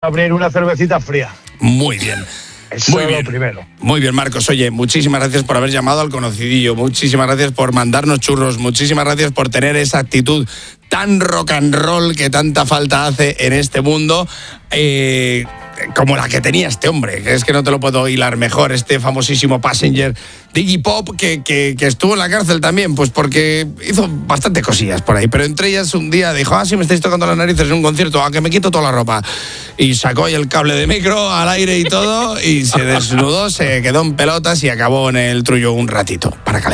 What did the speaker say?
abrir una cervecita fría. Muy bien. Eso es lo primero. Muy bien, Marcos. Oye, muchísimas gracias por haber llamado al conocidillo. Muchísimas gracias por mandarnos churros. Muchísimas gracias por tener esa actitud tan rock and roll que tanta falta hace en este mundo. Como la que tenía este hombre, que es que no te lo puedo hilar mejor, este famosísimo Passenger de Iggy Pop, que estuvo en la cárcel también, pues porque hizo bastante cosillas por ahí, pero entre ellas un día dijo, sí, me estáis tocando las narices en un concierto, que me quito toda la ropa, y sacó ahí el cable de micro al aire y todo, y se desnudó, se quedó en pelotas y acabó en el trullo un ratito, para calentar.